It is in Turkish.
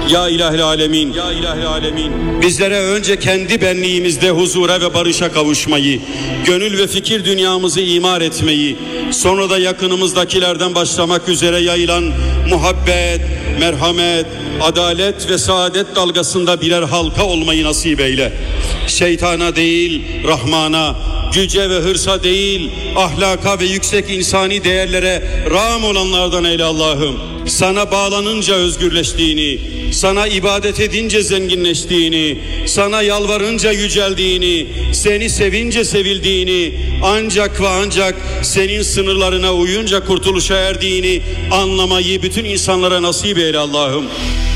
Ya İlahel Alemin, Ya İlahel Alemin, bizlere önce kendi benliğimizde huzura ve barışa kavuşmayı, gönül ve fikir dünyamızı imar etmeyi, sonra da yakınımızdakilerden başlamak üzere yayılan muhabbet, merhamet, adalet ve saadet dalgasında birer halka olmayı nasip eyle. Şeytana değil, Rahman'a, güce ve hırsa değil, ahlaka ve yüksek insani değerlere rağm olanlardan eyle Allah'ım. Sana bağlanınca özgürleştiğini, sana ibadet edince zenginleştiğini, sana yalvarınca yüceldiğini, seni sevince sevildiğini, ancak ve ancak senin sınırlarına uyunca kurtuluşa erdiğini anlamayı bütün insanlara nasip eyle Allah'ım.